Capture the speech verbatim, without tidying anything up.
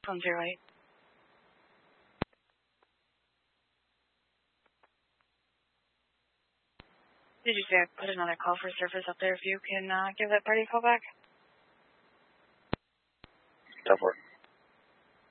Phone zero eight. Did you say I put another call for service up there? If you can uh, give that party a call back? Go for it.